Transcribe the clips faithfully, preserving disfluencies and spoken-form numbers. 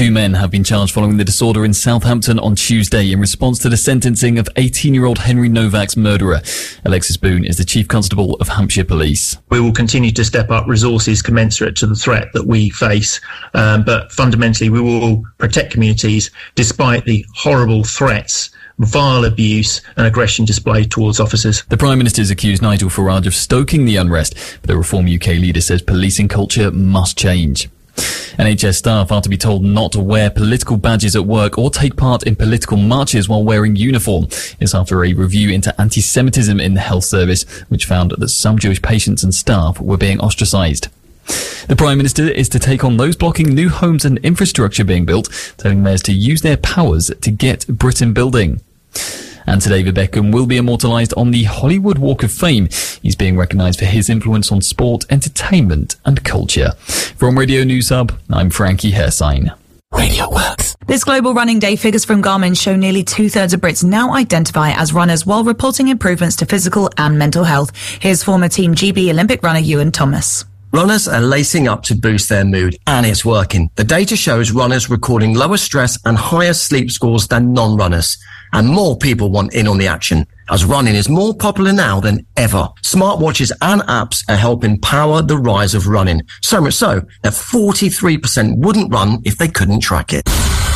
Two men have been charged following the disorder in Southampton on Tuesday in response to the sentencing of eighteen-year-old Henry Novak's murderer. Alexis Boone is the Chief Constable of Hampshire Police. We will continue to step up resources commensurate to the threat that we face, um, but fundamentally we will protect communities despite the horrible threats, vile abuse and aggression displayed towards officers. The Prime Minister's accused Nigel Farage of stoking the unrest, but the Reform U K leader says policing culture must change. N H S staff are to be told not to wear political badges at work or take part in political marches while wearing uniform. It's after a review into anti-Semitism in the health service, which found that some Jewish patients and staff were being ostracised. The Prime Minister is to take on those blocking new homes and infrastructure being built, telling mayors to use their powers to get Britain building. And David Beckham will be immortalised on the Hollywood Walk of Fame. He's being recognised for his influence on sport, entertainment and culture. From Radio News Hub, I'm Frankie Hersign. Radio Works. This Global Running Day figures from Garmin show nearly two-thirds of Brits now identify as runners while reporting improvements to physical and mental health. Here's former Team G B Olympic runner Ewan Thomas. Runners are lacing up to boost their mood, and it's working. The data shows runners recording lower stress and higher sleep scores than non-runners. And more people want in on the action, as running is more popular now than ever. Smartwatches and apps are helping power the rise of running. So much so that forty-three percent wouldn't run if they couldn't track it.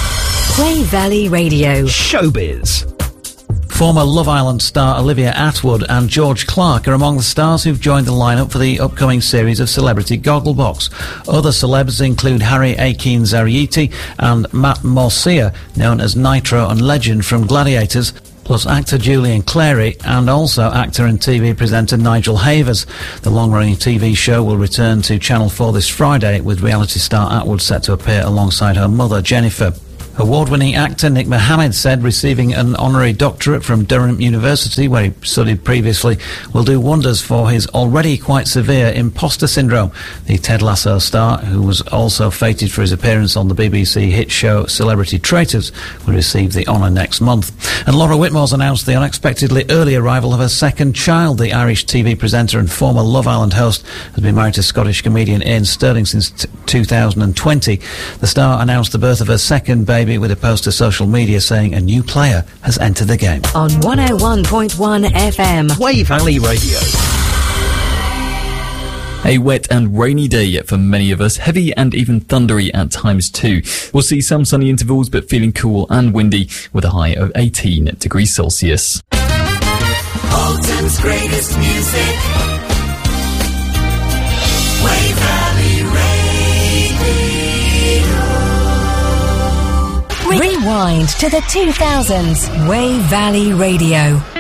Play Valley Radio. Showbiz. Former Love Island star Olivia Attwood and George Clark are among the stars who've joined the lineup for the upcoming series of Celebrity Gogglebox. Other celebs include Harry Akin-Zariiti and Matt Morcia, known as Nitro and Legend from Gladiators, plus actor Julian Clary and also actor and T V presenter Nigel Havers. The long-running T V show will return to Channel four this Friday, with reality star Attwood set to appear alongside her mother, Jennifer. Award-winning actor Nick Mohammed said receiving an honorary doctorate from Durham University, where he studied previously, will do wonders for his already quite severe imposter syndrome. The Ted Lasso star, who was also fated for his appearance on the B B C hit show Celebrity Traitors, will receive the honour next month. And Laura Whitmore's announced the unexpectedly early arrival of her second child. The Irish T V presenter and former Love Island host has been married to Scottish comedian Ian Sterling since t- two thousand twenty. The star announced the birth of her second baby with a post to social media saying a new player has entered the game. On one oh one point one F M. Way Valley Radio. A wet and rainy day for many of us, heavy and even thundery at times too. We'll see some sunny intervals but feeling cool and windy with a high of eighteen degrees Celsius. Bolton's greatest music. Way Valley Radio. Rewind to the two thousands. Way Valley Radio.